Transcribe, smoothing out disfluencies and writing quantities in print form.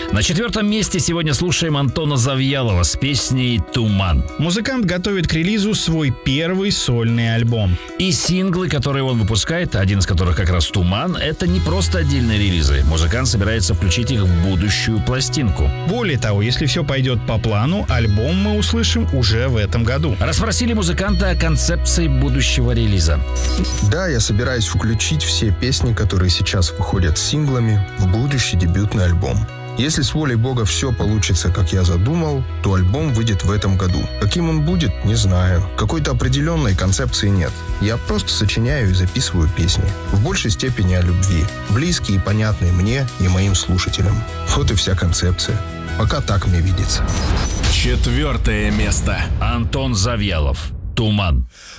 На 4-м месте сегодня слушаем Антона Завьялова с песней «Туман». Музыкант готовит к релизу свой первый сольный альбом. И синглы, которые он выпускает, один из которых как раз «Туман», это не просто отдельные релизы. Музыкант собирается включить их в будущую пластинку. Более того, если все пойдет по плану, альбом мы услышим уже в этом году. Расспросили музыканта о концепции будущего релиза. Да, я собираюсь включить все песни, которые сейчас выходят синглами, в будущий дебютный альбом. Если с волей Бога все получится, как я задумал, то альбом выйдет в этом году. Каким он будет, не знаю. Какой-то определенной концепции нет. Я просто сочиняю и записываю песни. В большей степени о любви. Близкие и понятные мне и моим слушателям. Вот и вся концепция. Пока так мне видится. 4-е место. Антон Завьялов. «Туман».